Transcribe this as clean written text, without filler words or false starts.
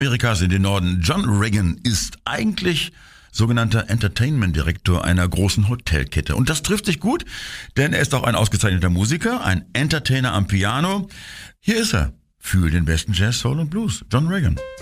Amerikas in den Norden. John Regan ist eigentlich sogenannter Entertainment-Direktor einer großen Hotelkette. Und das trifft sich gut, denn er ist auch ein ausgezeichneter Musiker, ein Entertainer am Piano. Hier ist er für den besten Jazz, Soul und Blues, John Regan.